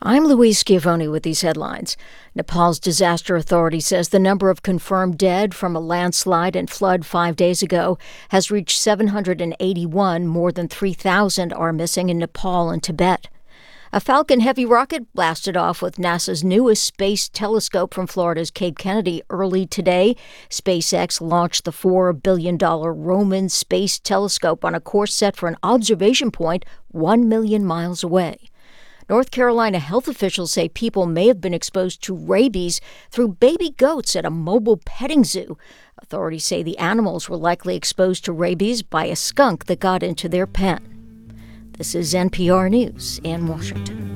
I'm Louise Schiavone with these headlines. Nepal's disaster authority says the number of confirmed dead from a landslide and flood 5 days ago has reached 781. More than 3,000 are missing in Nepal and Tibet. A Falcon Heavy rocket blasted off with NASA's newest space telescope from Florida's Cape Kennedy early today. SpaceX launched the $4 billion Roman Space Telescope on a course set for an observation point 1 million miles away. North Carolina health officials say people may have been exposed to rabies through baby goats at a mobile petting zoo. Authorities say the animals were likely exposed to rabies by a skunk that got into their pen. This is NPR News in Washington.